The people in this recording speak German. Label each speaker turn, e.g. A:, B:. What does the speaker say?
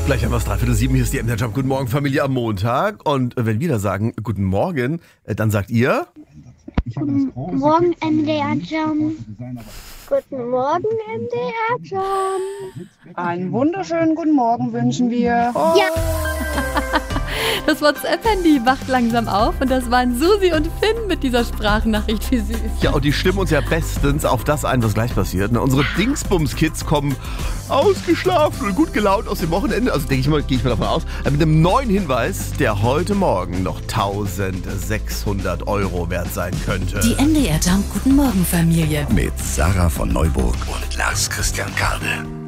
A: Gleich haben wir es 6:45. Hier ist die MDR Jump. Guten Morgen, Familie am Montag. Und wenn wir da sagen Guten Morgen, dann sagt ihr...
B: Guten Morgen, MDR Jump. Guten Morgen, MDR Jump.
C: Einen wunderschönen guten Morgen wünschen wir.
A: Oh.
B: Ja.
D: Das WhatsApp-Handy wacht langsam auf und das waren Susi und Finn mit dieser Sprachnachricht. Wie süß.
A: Ja, und die stimmen uns ja bestens auf das ein, was gleich passiert. Unsere Dingsbums-Kids kommen ausgeschlafen und gut gelaunt aus dem Wochenende. Also gehe ich mal davon aus. Mit einem neuen Hinweis, der heute Morgen noch 1.600 € wert sein könnte.
E: Die MDR Jump Guten Morgen Familie.
F: Mit Sarah von Neuburg und Lars Christian Kade.